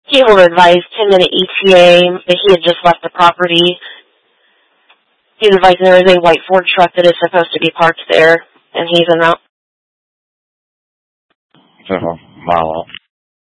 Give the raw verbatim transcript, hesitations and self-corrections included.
Cable advised him in an E T A that he had just left the property. He was advising there is a white Ford truck that is supposed to be parked there, and he's in out. So, mile out.